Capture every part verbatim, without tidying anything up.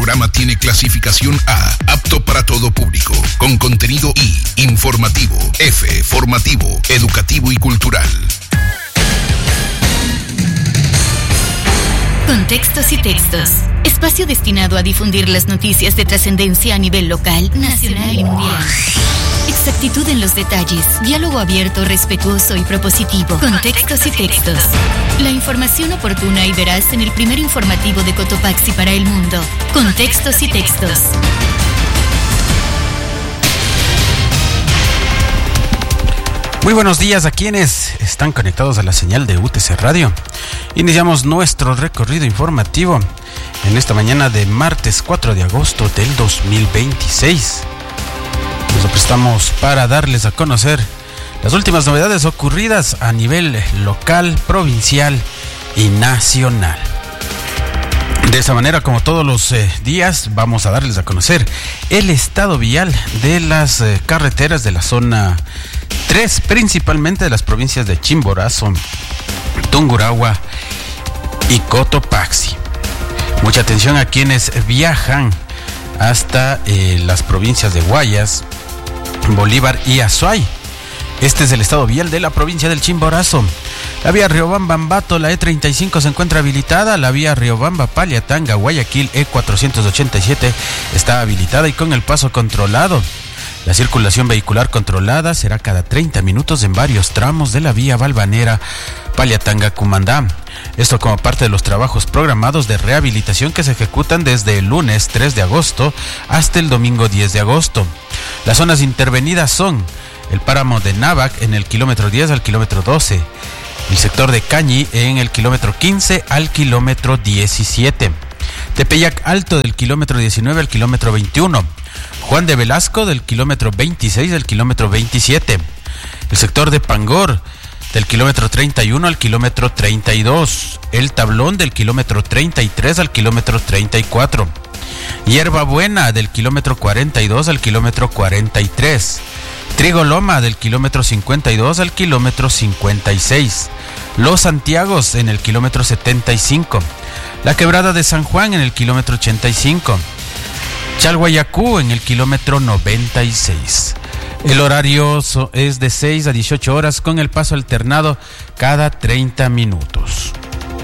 programa tiene clasificación A, apto para todo público, con contenido I, informativo, F, formativo, educativo y cultural. Contextos y textos. Espacio destinado a difundir las noticias de trascendencia a nivel local, nacional y mundial. Exactitud en los detalles, diálogo abierto, respetuoso y propositivo. Contextos y textos. La información oportuna y veraz en el primer informativo de Cotopaxi para el mundo. Contextos y textos. Muy buenos días a quienes están conectados a la señal de U T C Radio. Iniciamos nuestro recorrido informativo en esta mañana de martes cuatro de agosto del dos mil veintiséis. Nos prestamos para darles a conocer las últimas novedades ocurridas a nivel local, provincial y nacional. De esa manera, como todos los eh, días, vamos a darles a conocer el estado vial de las eh, carreteras de la zona tres, principalmente de las provincias de Chimborazo, Tungurahua y Cotopaxi. Mucha atención a quienes viajan hasta eh, las provincias de Guayas, Bolívar y Azuay. Este es el estado vial de la provincia del Chimborazo. La vía Riobamba-Ambato, la E treinta y cinco se encuentra habilitada. La vía Riobamba-Paliatanga, Guayaquil, E cuatrocientos ochenta y siete está habilitada y con el paso controlado. La circulación vehicular controlada será cada treinta minutos en varios tramos de la vía Valvanera Paliatanga-Cumandá. Esto como parte de los trabajos programados de rehabilitación que se ejecutan desde el lunes tres de agosto hasta el domingo diez de agosto. Las zonas intervenidas son el páramo de Návac en el kilómetro diez al kilómetro doce, el sector de Cañi en el kilómetro quince al kilómetro diecisiete, Tepeyac Alto del kilómetro diecinueve al kilómetro veintiuno, Juan de Velasco del kilómetro veintiséis al kilómetro veintisiete, el sector de Pangor del kilómetro treinta y uno al kilómetro treinta y dos, el Tablón del kilómetro treinta y tres al kilómetro treinta y cuatro, Hierba Buena del kilómetro cuarenta y dos al kilómetro cuarenta y tres, Trigo Loma del kilómetro cincuenta y dos al kilómetro cincuenta y seis, Los Santiagos en el kilómetro setenta y cinco, La Quebrada de San Juan en el kilómetro ochenta y cinco, Chalguayacú en el kilómetro noventa y seis. El horario es de seis a dieciocho horas con el paso alternado cada treinta minutos.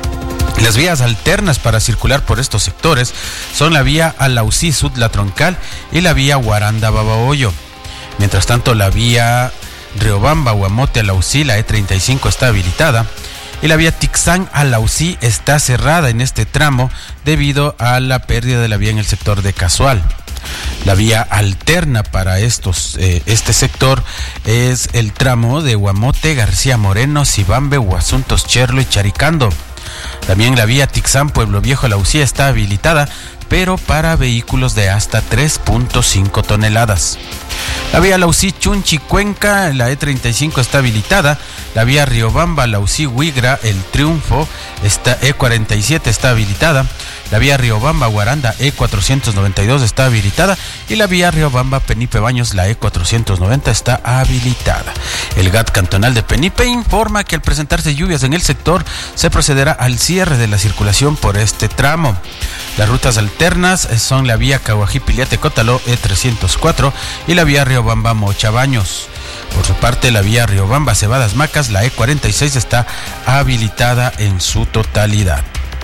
Las vías alternas para circular por estos sectores son la vía Alausí Sud La Troncal y la vía Guaranda Babahoyo. Mientras tanto, la vía Riobamba Huamote Alausí, la E treinta y cinco, está habilitada y la vía Tixán Alausí está cerrada en este tramo debido a la pérdida de la vía en el sector de Casual. La vía alterna para estos, eh, este sector es el tramo de Huamote, García Moreno, Cibambe, Huasuntos, Cherlo y Charicando. También la vía Tixán Pueblo Viejo Alausí está habilitada, pero para vehículos de hasta tres punto cinco toneladas. La vía Alausí Chunchi Cuenca, la E treinta y cinco está habilitada. La vía Riobamba Alausí Huigra El Triunfo, está, E cuarenta y siete está habilitada. La vía Riobamba Guaranda E cuatrocientos noventa y dos está habilitada y la vía Riobamba Penipe Baños, la E cuatrocientos noventa, está habilitada. El G A T cantonal de Penipe informa que al presentarse lluvias en el sector se procederá al cierre de la circulación por este tramo. Las rutas alternas son la vía Caguají-Piliate-Cótalo E trescientos cuatro y la vía Riobamba Mocha Baños. Por su parte, la vía Riobamba Cebadas Macas, la E cuarenta y seis, está habilitada en su totalidad.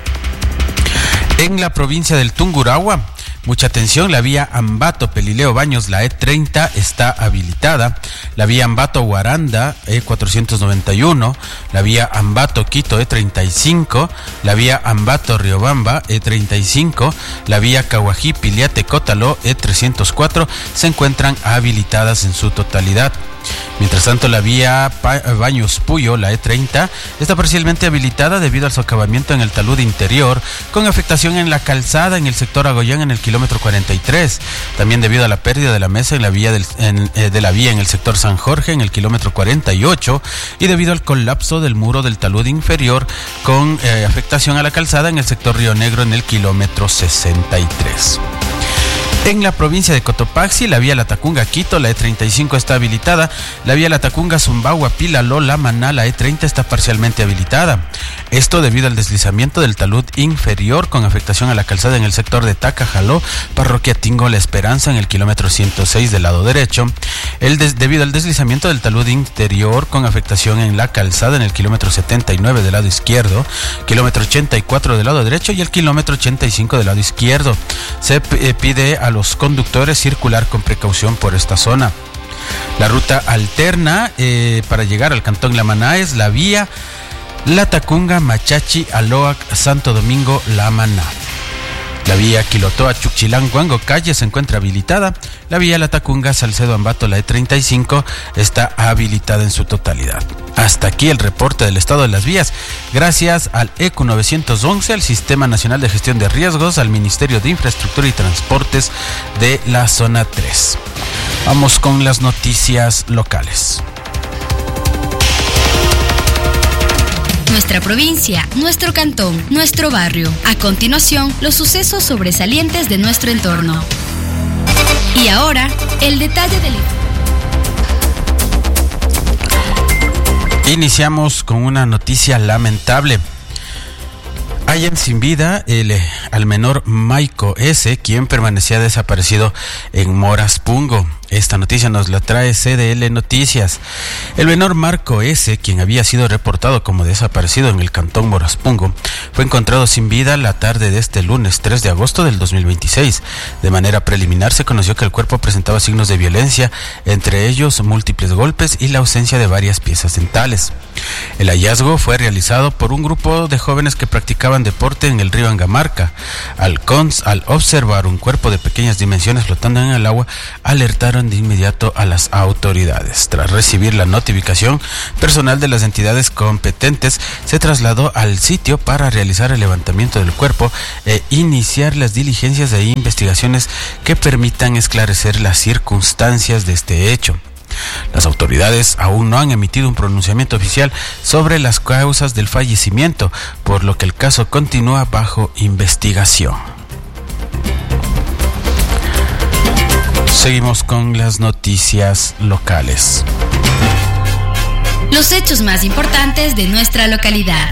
En la provincia del Tungurahua, mucha atención, la vía Ambato Pelileo Baños, la E treinta, está habilitada. La vía Ambato Guaranda E cuatrocientos noventa y uno, la vía Ambato Quito E treinta y cinco, la vía Ambato Riobamba E treinta y cinco, la vía Caguají Piliate Cótalo E trescientos cuatro se encuentran habilitadas en su totalidad. Mientras tanto, la vía Baños Puyo, la E treinta, está parcialmente habilitada debido al socavamiento en el talud interior, con afectación en la calzada en el sector Agoyán en el kilómetro cuarenta y tres, también debido a la pérdida de la mesa en la vía del, en, eh, de la vía en el sector San Jorge en el kilómetro cuarenta y ocho, y debido al colapso del muro del talud inferior con eh, afectación a la calzada en el sector Río Negro en el kilómetro sesenta y tres. En la provincia de Cotopaxi, la vía Latacunga-Quito, la E treinta y cinco, está habilitada. La vía Latacunga-Zumbagua, Pilaló, La Maná, la E treinta, está parcialmente habilitada. Esto debido al deslizamiento del talud inferior con afectación a la calzada en el sector de Tacajaló, parroquia Tingo La Esperanza, en el kilómetro ciento seis del lado derecho. El des, debido al deslizamiento del talud interior con afectación en la calzada en el kilómetro setenta y nueve del lado izquierdo, kilómetro ochenta y cuatro del lado derecho y el kilómetro ochenta y cinco del lado izquierdo. Se p- pide a los conductores circular con precaución por esta zona. La ruta alterna eh, para llegar al cantón Lamaná es la vía La Tacunga, Machachi, Aloac, Santo Domingo, Lamaná. La vía Quilotoa, Chuchilán, Huango, Calle se encuentra habilitada. La vía La Tacunga, Salcedo, Ambato, la E treinta y cinco está habilitada en su totalidad. Hasta aquí el reporte del estado de las vías. Gracias al E C U novecientos once, al Sistema Nacional de Gestión de Riesgos, al Ministerio de Infraestructura y Transportes de la Zona tres. Vamos con las noticias locales. Nuestra provincia, nuestro cantón, nuestro barrio. A continuación, los sucesos sobresalientes de nuestro entorno. Y ahora, el detalle del... Iniciamos con una noticia lamentable. Hallan sin vida el, al menor Maico S., quien permanecía desaparecido en Moraspungo. Esta noticia nos la trae C D L Noticias. El menor Marco S., quien había sido reportado como desaparecido en el cantón Moraspungo, fue encontrado sin vida la tarde de este lunes tres de agosto del dos mil veintiséis. De manera preliminar se conoció que el cuerpo presentaba signos de violencia, entre ellos múltiples golpes y la ausencia de varias piezas dentales. El hallazgo fue realizado por un grupo de jóvenes que practicaban deporte en el río Angamarca. Al, cons, al observar un cuerpo de pequeñas dimensiones flotando en el agua, alertaron de inmediato a las autoridades. Tras recibir la notificación, personal de las entidades competentes se trasladó al sitio para realizar el levantamiento del cuerpo e iniciar las diligencias e investigaciones que permitan esclarecer las circunstancias de este hecho. Las autoridades aún no han emitido un pronunciamiento oficial sobre las causas del fallecimiento, por lo que el caso continúa bajo investigación. Seguimos con las noticias locales. Los hechos más importantes de nuestra localidad.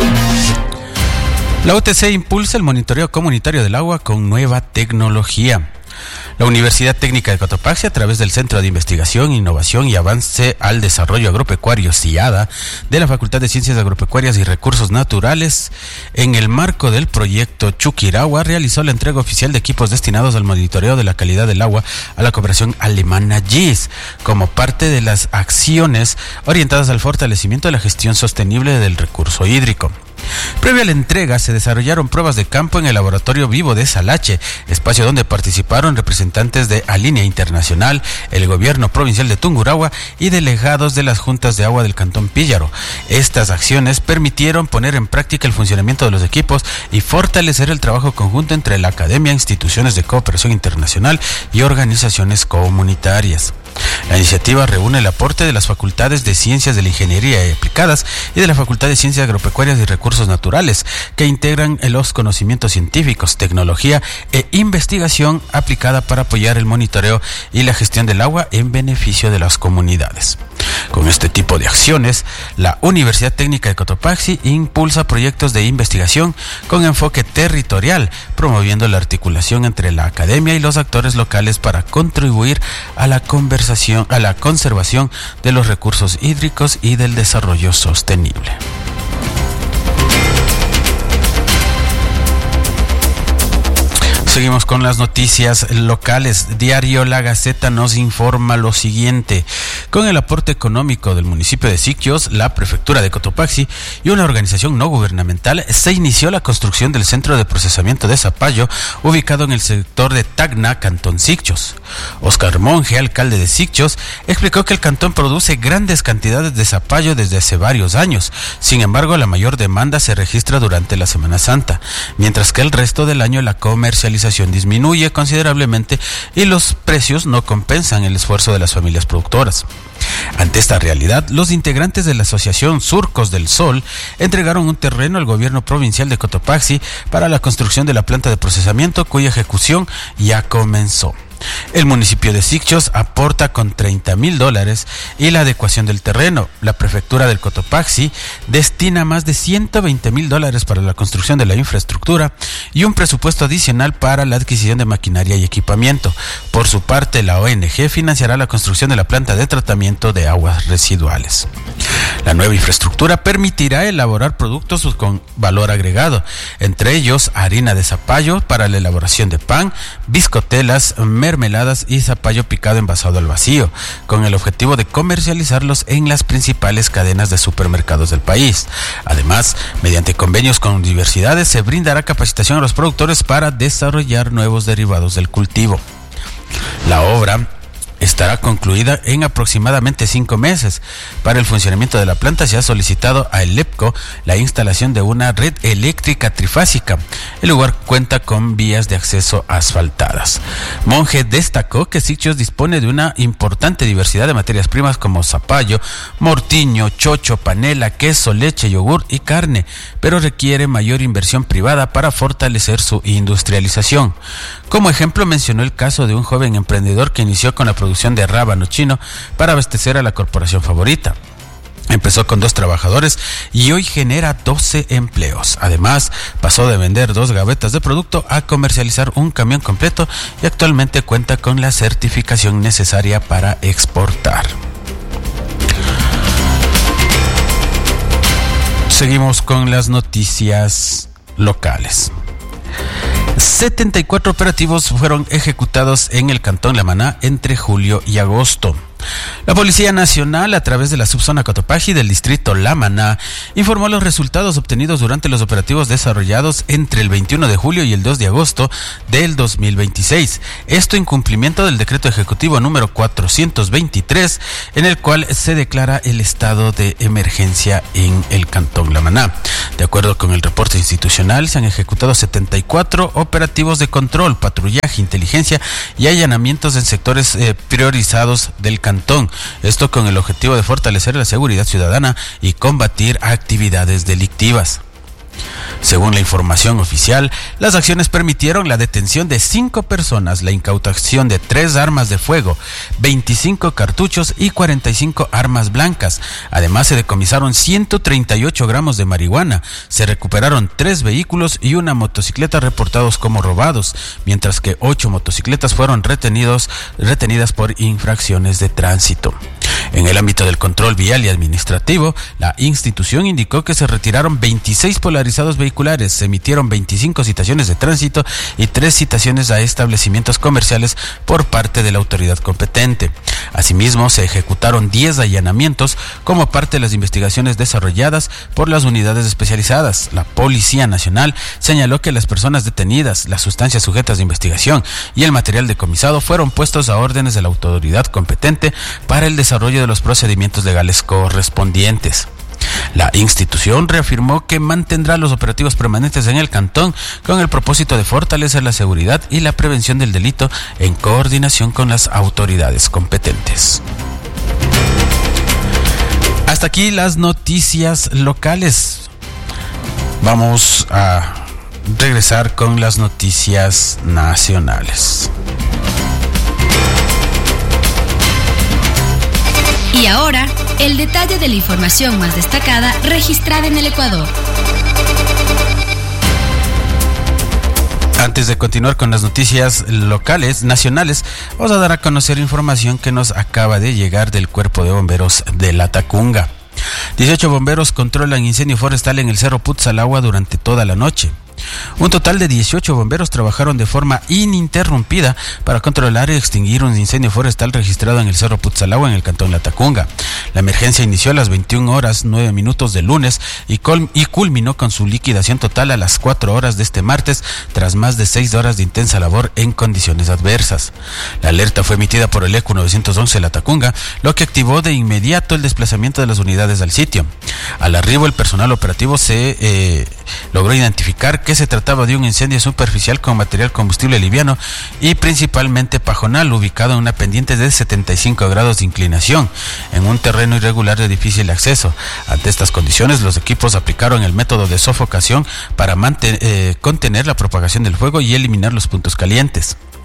La U T C impulsa el monitoreo comunitario del agua con nueva tecnología. La Universidad Técnica de Cotopaxi, a través del Centro de Investigación, Innovación y Avance al Desarrollo Agropecuario CIADA de la Facultad de Ciencias Agropecuarias y Recursos Naturales, en el marco del proyecto Chuquiragua, realizó la entrega oficial de equipos destinados al monitoreo de la calidad del agua a la cooperación alemana G I S, como parte de las acciones orientadas al fortalecimiento de la gestión sostenible del recurso hídrico. Previo a la entrega, se desarrollaron pruebas de campo en el Laboratorio Vivo de Salache, espacio donde participaron representantes de Alinea Internacional, el gobierno provincial de Tungurahua y delegados de las juntas de agua del Cantón Píllaro. Estas acciones permitieron poner en práctica el funcionamiento de los equipos y fortalecer el trabajo conjunto entre la academia, instituciones de cooperación internacional y organizaciones comunitarias. La iniciativa reúne el aporte de las facultades de Ciencias de la Ingeniería y Aplicadas y de la Facultad de Ciencias Agropecuarias y Recursos Naturales, que integran los conocimientos científicos, tecnología e investigación aplicada para apoyar el monitoreo y la gestión del agua en beneficio de las comunidades. Con este tipo de acciones, la Universidad Técnica de Cotopaxi impulsa proyectos de investigación con enfoque territorial, promoviendo la articulación entre la academia y los actores locales para contribuir a la conversación, a la conservación de los recursos hídricos y del desarrollo sostenible. Seguimos con las noticias locales. Diario La Gaceta nos informa lo siguiente. Con el aporte económico del municipio de Siquijos, la prefectura de Cotopaxi y una organización no gubernamental, se inició la construcción del centro de procesamiento de zapallo, ubicado en el sector de Tacna, Cantón Siquijos. Oscar Monge, alcalde de Siquijos, explicó que el cantón produce grandes cantidades de zapallo desde hace varios años. Sin embargo, la mayor demanda se registra durante la Semana Santa, mientras que el resto del año la comercialización disminuye considerablemente y los precios no compensan el esfuerzo de las familias productoras. Ante esta realidad, los integrantes de la Asociación Surcos del Sol entregaron un terreno al gobierno provincial de Cotopaxi para la construcción de la planta de procesamiento, cuya ejecución ya comenzó. El municipio de Sichos aporta con treinta mil dólares y la adecuación del terreno. La prefectura del Cotopaxi destina más de ciento veinte mil dólares para la construcción de la infraestructura y un presupuesto adicional para la adquisición de maquinaria y equipamiento. Por su parte, la O N G financiará la construcción de la planta de tratamiento de aguas residuales. La nueva infraestructura permitirá elaborar productos con valor agregado, entre ellos harina de zapallo para la elaboración de pan, bizcotelas, mermeladas y zapallo picado envasado al vacío, con el objetivo de comercializarlos en las principales cadenas de supermercados del país. Además, mediante convenios con universidades se brindará capacitación a los productores para desarrollar nuevos derivados del cultivo. La obra estará concluida en aproximadamente cinco meses. Para el funcionamiento de la planta se ha solicitado a ELEPCO la instalación de una red eléctrica trifásica. El lugar cuenta con vías de acceso asfaltadas. Monge destacó que Sichos dispone de una importante diversidad de materias primas como zapallo, mortiño, chocho, panela, queso, leche, yogur y carne, pero requiere mayor inversión privada para fortalecer su industrialización. Como ejemplo mencionó el caso de un joven emprendedor que inició con la producción de rábano chino para abastecer a la corporación Favorita. Empezó con dos trabajadores y hoy genera doce empleos. Además, pasó de vender dos gavetas de producto a comercializar un camión completo y actualmente cuenta con la certificación necesaria para exportar. Seguimos con las noticias locales. setenta y cuatro operativos fueron ejecutados en el Cantón La Maná entre julio y agosto. La Policía Nacional, a través de la subzona Cotopaxi del distrito La Maná, informó los resultados obtenidos durante los operativos desarrollados entre el veintiuno de julio y el dos de agosto del dos mil veintiséis. Esto en cumplimiento del decreto ejecutivo número cuatrocientos veintitrés, en el cual se declara el estado de emergencia en el Cantón La Maná. De acuerdo con el reporte institucional, se han ejecutado setenta y cuatro operativos de control, patrullaje, inteligencia y allanamientos en sectores eh, priorizados del Cantón. Esto con el objetivo de fortalecer la seguridad ciudadana y combatir actividades delictivas. Según la información oficial, las acciones permitieron la detención de cinco personas, la incautación de tres armas de fuego, veinticinco cartuchos y cuarenta y cinco armas blancas. Además, se decomisaron ciento treinta y ocho gramos de marihuana, se recuperaron tres vehículos y una motocicleta reportados como robados, mientras que ocho motocicletas fueron retenidos, retenidas por infracciones de tránsito. En el ámbito del control vial y administrativo, la institución indicó que se retiraron veintiséis polarizados vehiculares, se emitieron veinticinco citaciones de tránsito y tres citaciones a establecimientos comerciales por parte de la autoridad competente. Asimismo, se ejecutaron diez allanamientos como parte de las investigaciones desarrolladas por las unidades especializadas. La Policía Nacional señaló que las personas detenidas, las sustancias sujetas de investigación y el material decomisado fueron puestos a órdenes de la autoridad competente para el desarrollo de los procedimientos legales correspondientes. La institución reafirmó que mantendrá los operativos permanentes en el cantón con el propósito de fortalecer la seguridad y la prevención del delito en coordinación con las autoridades competentes. Hasta aquí las noticias locales. Vamos a regresar con las noticias nacionales. Y ahora, el detalle de la información más destacada registrada en el Ecuador. Antes de continuar con las noticias locales, nacionales, vamos a dar a conocer información que nos acaba de llegar del Cuerpo de Bomberos de La Tacunga. dieciocho bomberos controlan incendio forestal en el Cerro Putzalagua durante toda la noche. Un total de dieciocho bomberos trabajaron de forma ininterrumpida para controlar y extinguir un incendio forestal registrado en el Cerro Putzalagua en el Cantón La Tacunga. La emergencia inició a las veintiuna horas nueve minutos del lunes y, col- y culminó con su liquidación total a las cuatro horas de este martes, tras más de seis horas de intensa labor en condiciones adversas. La alerta fue emitida por el E C U novecientos once La Tacunga, lo que activó de inmediato el desplazamiento de las unidades al sitio. Al arribo, el personal operativo se eh, logró identificar que se trataba de un incendio superficial con material combustible liviano y principalmente pajonal, ubicado en una pendiente de setenta y cinco grados de inclinación, en un terreno irregular de difícil acceso. Ante estas condiciones, los equipos aplicaron el método de sofocación para mantener, eh, contener la propagación del fuego y eliminar los puntos calientes.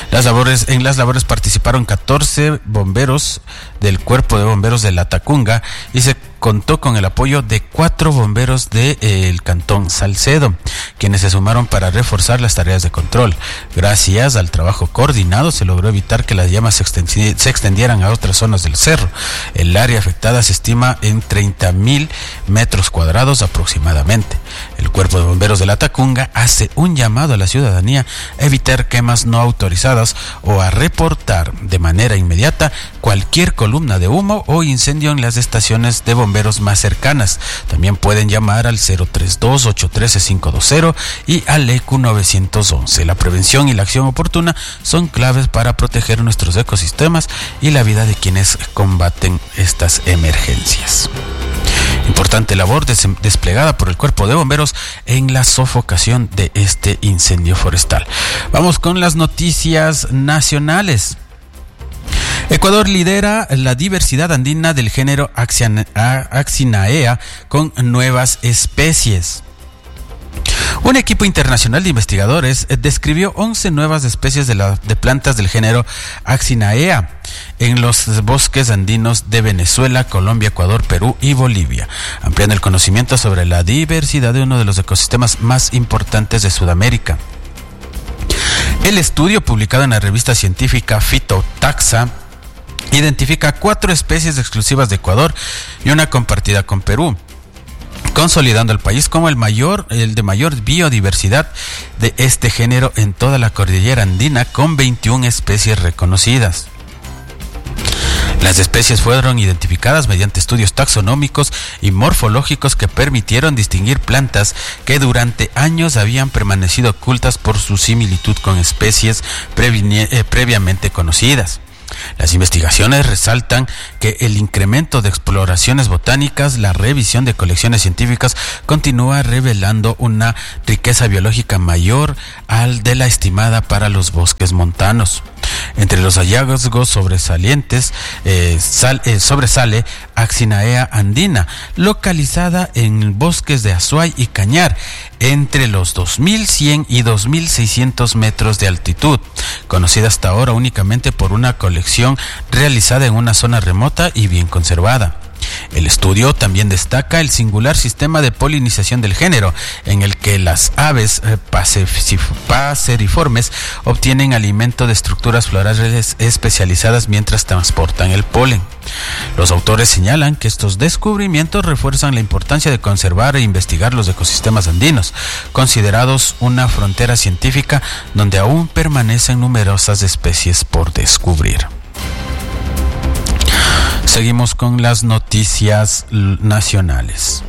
Las labores, en las labores participaron catorce bomberos del Cuerpo de Bomberos de La Tacunga y se contó con el apoyo de cuatro bomberos del de, eh, Cantón Salcedo, quienes se sumaron para reforzar las tareas de control. Gracias al trabajo coordinado se logró evitar que las llamas se, extendi- se extendieran a otras zonas del cerro. El área afectada se estima en treinta mil metros cuadrados aproximadamente. El Cuerpo de Bomberos de La Tacunga hace un llamado a la ciudadanía a evitar quemas no autorizadas o a reportar de manera inmediata cualquier columna de humo o incendio en las estaciones de bomberos más cercanas. También pueden llamar al cero tres dos, ocho uno tres, cinco dos cero y al E Q nueve once. La prevención y la acción oportuna son claves para proteger nuestros ecosistemas y la vida de quienes combaten estas emergencias. Importante labor des- desplegada por el Cuerpo de Bomberos en la sofocación de este incendio forestal. Vamos con las noticias nacionales. Ecuador lidera la diversidad andina del género Acynaea con nuevas especies. Un equipo internacional de investigadores describió once nuevas especies de, la, de plantas del género Acynaea en los bosques andinos de Venezuela, Colombia, Ecuador, Perú y Bolivia, ampliando el conocimiento sobre la diversidad de uno de los ecosistemas más importantes de Sudamérica. El estudio, publicado en la revista científica Phytotaxa, identifica cuatro especies exclusivas de Ecuador y una compartida con Perú, consolidando al país como el mayor, el de mayor biodiversidad de este género en toda la cordillera andina, con veintiuna especies reconocidas. Las especies fueron identificadas mediante estudios taxonómicos y morfológicos que permitieron distinguir plantas que durante años habían permanecido ocultas por su similitud con especies previ- eh, previamente conocidas. Las investigaciones resaltan que el incremento de exploraciones botánicas, la revisión de colecciones científicas, continúa revelando una riqueza biológica mayor al de la estimada para los bosques montanos. Entre los hallazgos sobresalientes eh, sal, eh, sobresale Acynaea andina, localizada en bosques de Azuay y Cañar, entre los dos mil cien y dos mil seiscientos metros de altitud, conocida hasta ahora únicamente por una colección realizada en una zona remota y bien conservada. El estudio también destaca el singular sistema de polinización del género, en el que las aves eh, paseriformes obtienen alimento de estructuras florales especializadas mientras transportan el polen. Los autores señalan que estos descubrimientos refuerzan la importancia de conservar e investigar los ecosistemas andinos, considerados una frontera científica donde aún permanecen numerosas especies por descubrir. Seguimos con las noticias nacionales.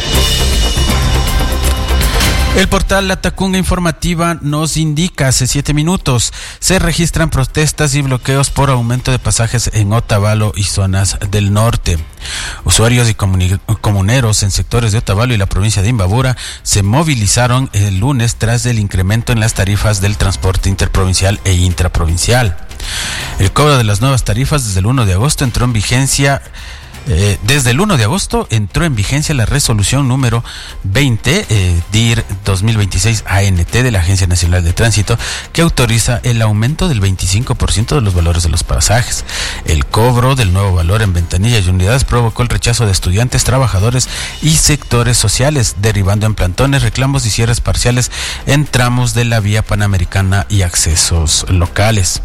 El portal La Tacunga Informativa nos indica hace siete minutos, se registran protestas y bloqueos por aumento de pasajes en Otavalo y zonas del norte. Usuarios y comuni- comuneros en sectores de Otavalo y la provincia de Imbabura se movilizaron el lunes tras el incremento en las tarifas del transporte interprovincial e intraprovincial. El cobro de las nuevas tarifas desde el uno de agosto entró en vigencia Eh, desde el uno de agosto entró en vigencia la resolución número veinte, eh, D I R dos mil veintiséis A N T de la Agencia Nacional de Tránsito, que autoriza el aumento del veinticinco por ciento de los valores de los pasajes. El cobro del nuevo valor en ventanillas y unidades provocó el rechazo de estudiantes, trabajadores y sectores sociales, derivando en plantones, reclamos y cierres parciales en tramos de la vía panamericana y accesos locales.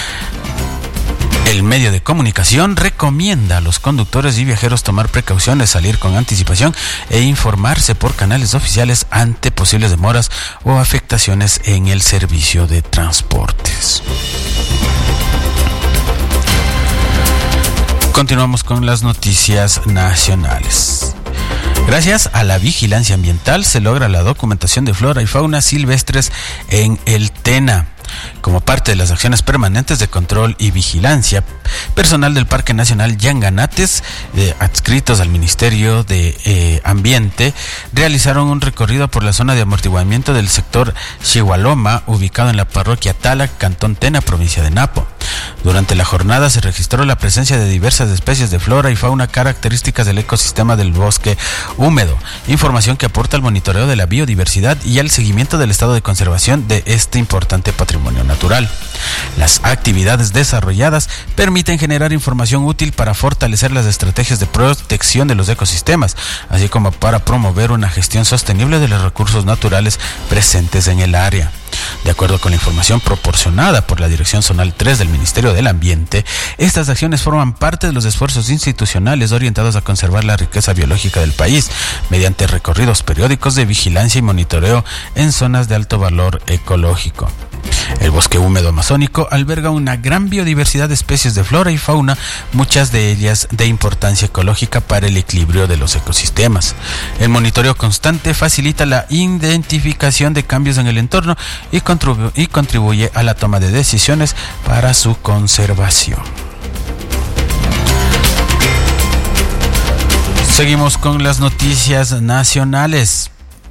El medio de comunicación recomienda a los conductores y viajeros tomar precauciones, salir con anticipación e informarse por canales oficiales ante posibles demoras o afectaciones en el servicio de transportes. Continuamos con las noticias nacionales. Gracias a la vigilancia ambiental se logra la documentación de flora y fauna silvestres en el Tena. Como parte de las acciones permanentes de control y vigilancia, personal del Parque Nacional Yanganates, eh, adscritos al Ministerio de eh, Ambiente, realizaron un recorrido por la zona de amortiguamiento del sector Chihualoma, ubicado en la parroquia Tala, Cantón Tena, provincia de Napo. Durante la jornada se registró la presencia de diversas especies de flora y fauna características del ecosistema del bosque húmedo, información que aporta al monitoreo de la biodiversidad y al seguimiento del estado de conservación de este importante patrimonio natural. Las actividades desarrolladas permiten generar información útil para fortalecer las estrategias de protección de los ecosistemas, así como para promover una gestión sostenible de los recursos naturales presentes en el área. De acuerdo con la información proporcionada por la Dirección Zonal tres del Ministerio del Ambiente, estas acciones forman parte de los esfuerzos institucionales orientados a conservar la riqueza biológica del país, mediante recorridos periódicos de vigilancia y monitoreo en zonas de alto valor ecológico. El bosque húmedo amazónico alberga una gran biodiversidad de especies de flora y fauna, muchas de ellas de importancia ecológica para el equilibrio de los ecosistemas. El monitoreo constante facilita la identificación de cambios en el entorno y contribu- y contribuye a la toma de decisiones para su conservación. Seguimos con las noticias nacionales.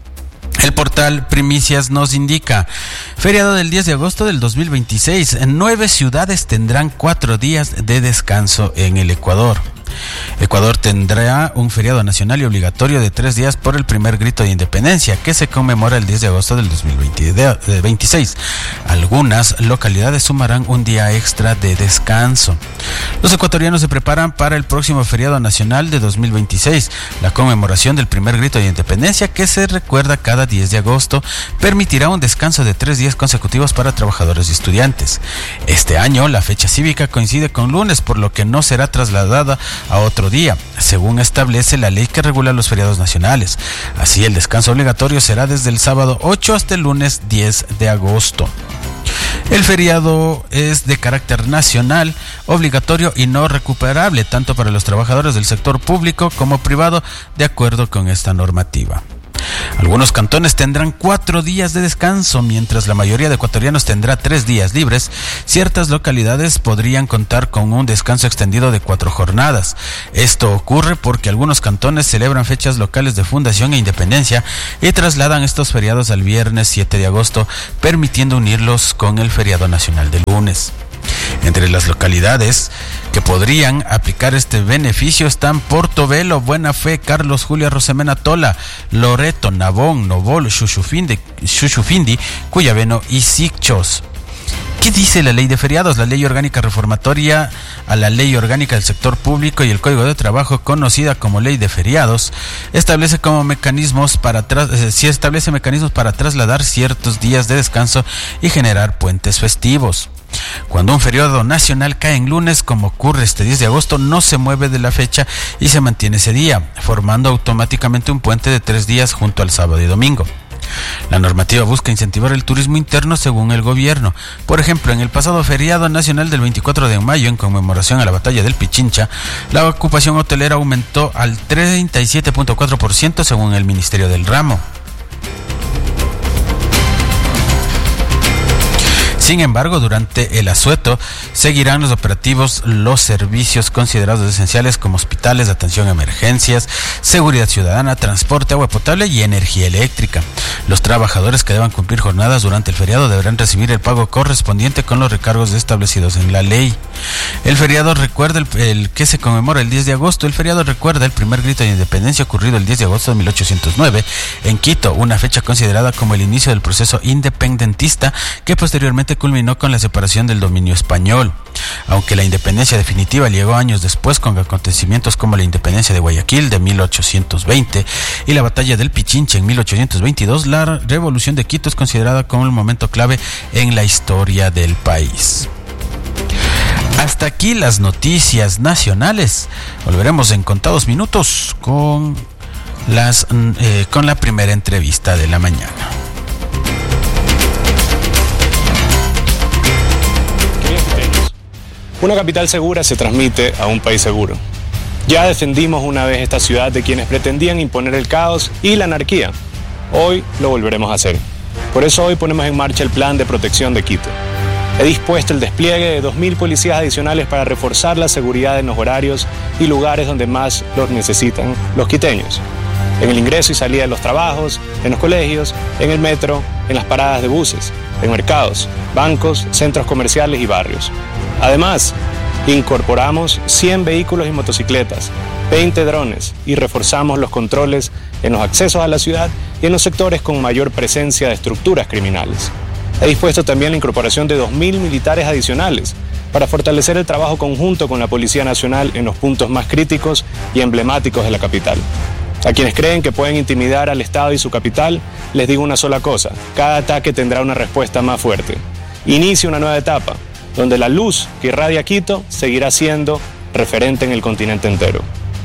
El portal Primicias nos indica: feriado del diez de agosto del dos mil veintiséis, nueve ciudades tendrán cuatro días de descanso en el Ecuador. Ecuador tendrá un feriado nacional y obligatorio de tres días por el primer grito de independencia, que se conmemora el diez de agosto del dos mil veintiséis. Algunas localidades sumarán un día extra de descanso. Los ecuatorianos se preparan para el próximo feriado nacional de dos mil veintiséis, la conmemoración del primer grito de independencia, que se recuerda cada diez de agosto, permitirá un descanso de tres días consecutivos para trabajadores y estudiantes. Este año la fecha cívica coincide con lunes, por lo que no será trasladada a otro día, según establece la ley que regula los feriados nacionales. Así, el descanso obligatorio será desde el sábado ocho hasta el lunes diez de agosto. El feriado es de carácter nacional, obligatorio y no recuperable, tanto para los trabajadores del sector público como privado, de acuerdo con esta normativa. Algunos cantones tendrán cuatro días de descanso, mientras la mayoría de ecuatorianos tendrá tres días libres. Ciertas localidades podrían contar con un descanso extendido de cuatro jornadas. Esto ocurre porque algunos cantones celebran fechas locales de fundación e independencia y trasladan estos feriados al viernes siete de agosto, permitiendo unirlos con el feriado nacional del lunes. Entre las localidades que podrían aplicar este beneficio están Portobelo, Buena Fe, Carlos Julia Rosemena Tola, Loreto, Nabón, Novol, Xuxufindi, Xuxufindi, Cuyabeno y Sicchos. ¿Qué dice la ley de feriados? La ley orgánica reformatoria a la ley orgánica del sector público y el Código de Trabajo, conocida como ley de feriados, establece como mecanismos para tras, eh, sí establece mecanismos para trasladar ciertos días de descanso y generar puentes festivos. Cuando un feriado nacional cae en lunes, como ocurre este diez de agosto, no se mueve de la fecha y se mantiene ese día, formando automáticamente un puente de tres días junto al sábado y domingo. La normativa busca incentivar el turismo interno según el gobierno. Por ejemplo, en el pasado feriado nacional del veinticuatro de mayo, en conmemoración a la batalla del Pichincha, la ocupación hotelera aumentó al treinta y siete punto cuatro por ciento según el Ministerio del Ramo. Sin embargo, durante el asueto seguirán los operativos los servicios considerados esenciales como hospitales, atención a emergencias, seguridad ciudadana, transporte, agua potable y energía eléctrica. Los trabajadores que deban cumplir jornadas durante el feriado deberán recibir el pago correspondiente con los recargos establecidos en la ley. El feriado recuerda el, el que se conmemora el diez de agosto. El feriado recuerda el primer grito de independencia ocurrido el diez de agosto de mil ochocientos nueve en Quito, una fecha considerada como el inicio del proceso independentista que posteriormente culminó con la separación del dominio español. Aunque la independencia definitiva llegó años después con acontecimientos como la independencia de Guayaquil de mil ochocientos veinte y la batalla del Pichincha en mil ochocientos veintidós, la revolución de Quito es considerada como el momento clave en la historia del país. Hasta aquí las noticias nacionales. Volveremos en contados minutos con, las, eh, con la primera entrevista de la mañana. Una capital segura se transmite a un país seguro. Ya defendimos una vez esta ciudad de quienes pretendían imponer el caos y la anarquía. Hoy lo volveremos a hacer. Por eso hoy ponemos en marcha el Plan de Protección de Quito. He dispuesto el despliegue de dos mil policías adicionales para reforzar la seguridad en los horarios y lugares donde más los necesitan los quiteños. En el ingreso y salida de los trabajos, en los colegios, en el metro, en las paradas de buses. en mercados, bancos, centros comerciales y barrios. Además, incorporamos cien vehículos y motocicletas, veinte drones y reforzamos los controles en los accesos a la ciudad y en los sectores con mayor presencia de estructuras criminales. He dispuesto también la incorporación de dos mil militares adicionales para fortalecer el trabajo conjunto con la Policía Nacional en los puntos más críticos y emblemáticos de la capital. A quienes creen que pueden intimidar al Estado y su capital, les digo una sola cosa: cada ataque tendrá una respuesta más fuerte. Inicia una nueva etapa, donde la luz que irradia Quito seguirá siendo referente en el continente entero.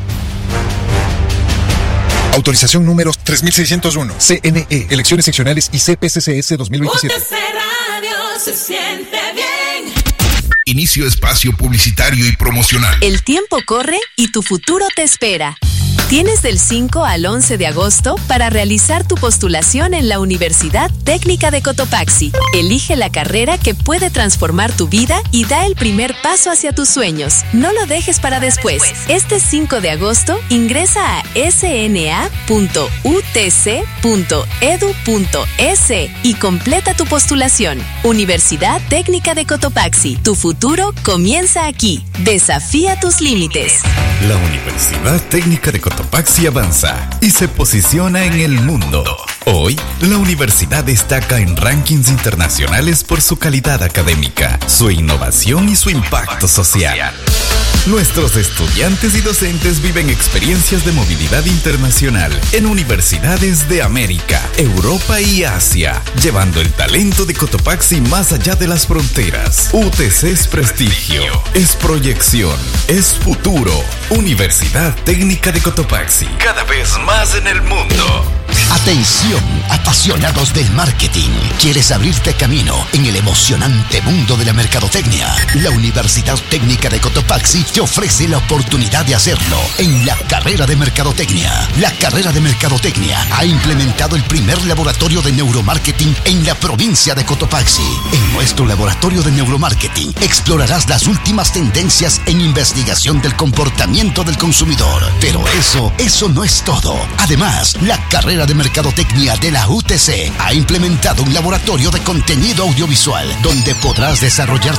Autorización número tres mil seiscientos uno. C N E, Elecciones Seccionales y C P C C S dos mil veintisiete. U T C Radio se siente bien. Inicio espacio publicitario y promocional. El tiempo corre y tu futuro te espera. Tienes del cinco al once de agosto para realizar tu postulación en la Universidad Técnica de Cotopaxi. Elige la carrera que puede transformar tu vida y da el primer paso hacia tus sueños. No lo dejes para después. Este cinco de agosto ingresa a s n a punto u t c punto e d u punto e s y completa tu postulación. Universidad Técnica de Cotopaxi. Tu futuro comienza aquí. Desafía tus límites. La Universidad Técnica de Cotopaxi avanza y se posiciona en el mundo. Hoy, la universidad destaca en rankings internacionales por su calidad académica, su innovación y su impacto social. Nuestros estudiantes y docentes viven experiencias de movilidad internacional en universidades de América, Europa y Asia, llevando el talento de Cotopaxi más allá de las fronteras. U T C es prestigio, es proyección, es futuro. Universidad Técnica de Cotopaxi, cada vez más en el mundo. Atención, apasionados del marketing. ¿Quieres abrirte camino en el emocionante mundo de la mercadotecnia? La Universidad Técnica de Cotopaxi te ofrece la oportunidad de hacerlo en la carrera de mercadotecnia. La carrera de mercadotecnia ha implementado el primer laboratorio de neuromarketing en la provincia de Cotopaxi. En nuestro laboratorio de neuromarketing explorarás las últimas tendencias en investigación del comportamiento del consumidor. Pero eso, eso no es todo. Además, la carrera de mercadotecnia de la U T C ha implementado un laboratorio de contenido audiovisual donde podrás desarrollar